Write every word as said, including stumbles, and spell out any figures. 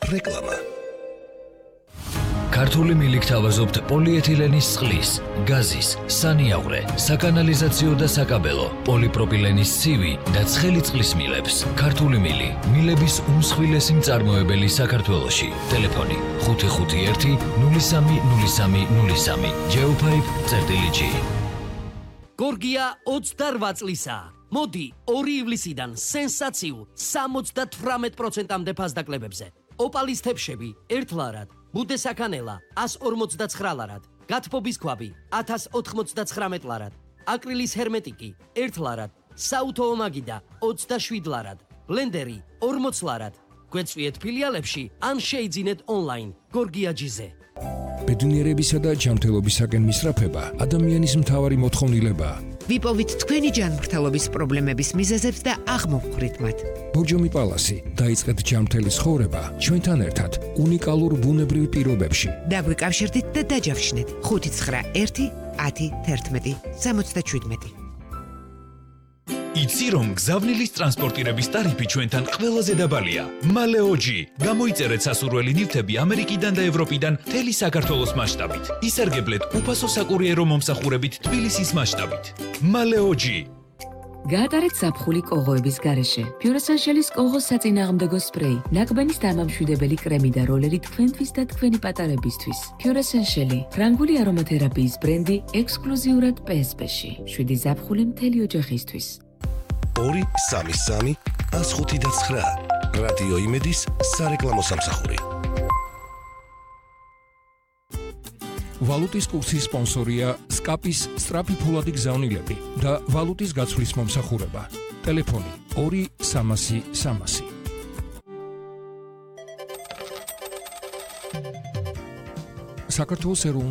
რეკლამა. ქართული მილიქ თავაზობთ პოლიეთილენის წყლის, გაზის, სანიაღვრე, საკანალიზაციო და საკაბელო, პოლიპროპილენის ცივი და ცხელი წყლის მილებს. ქართული მილი, მილების უმსხვილესი მწარმოებელი საქართველოში. ტელეფონი ხუთი ხუთი ერთი ნული სამი ნული სამი ნული სამი. ჯეოფაიფ წერტილი ჯი. გორგია ოცდარვა წლისაა. მოდი ორი ივლისიდან სენსაციულ სამოცდათვრამეტ პროცენტამდე ფასდაკლებებზე. ოპალის თეფშები ერთ ლარად, ბუდეს აკანელა ას ორმოცდაცხრა ლარად, გათბობის ქვაბი ათას ოთხმოცდაცხრამეტ ლარად, აკრილის ჰერმეტიკი ერთ ლარად, საუთო ომაგიდა ოცდაშვიდ ლარად, ბლენდერი ორმოც ლარად. გვეწვიეთ ფილიალებში ან შეიძინეთ ონლაინ გორგია ჯიზე. ბედნიერებისა და ჯანმრთელობისაკენ მისწრაფება ადამიანის მთავარი მოთხოვნილებაა. ვიპოვით თქვენი ჯანმრთელობის პრობლემების მიზეზებს და აღმოვხვრით მათ. ბორჯომი პალასი, დაიწყეთ ჯანმრთელი ცხოვრება ჩვენთან ერთად უნიკალურ ბუნებრივ პირობებში. დაგვიკავშირდით და დაჯავშნეთ ხუთი ცხრა ერთი ათი თერთმეტი სამოცდაშვიდმეტი. იცი რომ გზავნილის ტრანსპორტირების ტარიფი ჩვენთან ყველაზე დაბალია. მალეოჯი. გამოიწერეთ სასურველი ნივთები ამერიკიდან და ევროპიდან მთელი საქართველოს მასშტაბით. ისარგებლეთ უფასო საკურიერო მომსახურებით თბილისის მასშტაბით. მალეოჯი. გაატარეთ ზაფხული კოღოების გარეშე. ფიორესანშელის კოღოს საწინააღმდეგო სპრეი, ნაკბენის დამამშვიდებელი კრემი და როლერი თქვენთვის და თქვენი პატარებისთვის. ფიორესანშელი, ფრანგული არომათერაპიის ბრენდი ექსკლუზიურად პე ეს პე-ში. შვიდი ზაფხული მთელი ოჯახისთვის. ორი სამი სამი ას ხუთი და ცხრა. რადიო იმედის სარეკლამო სამსახური. ვალუტის კურსის სპონსორია სკაპის სწრაფი ფულადი გზავნილები და ვალუტის გაცვლის მომსახურება. ტელეფონი ორი სამასი სამასი. საქართველოს ეროვნულ